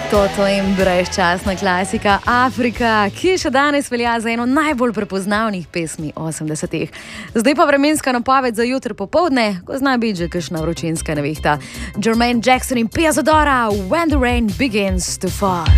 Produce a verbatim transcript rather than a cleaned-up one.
Toto in brezčasna klasika Afrika, ki še danes velja za eno najbolj prepoznavnih pesmi osemdesetih. Zdaj pa vremenska napoved za jutri popoldne, ko zna biti že kakšna vročinska nevihta. Jermaine Jackson in Pia Zadora, When the Rain Begins to Fall.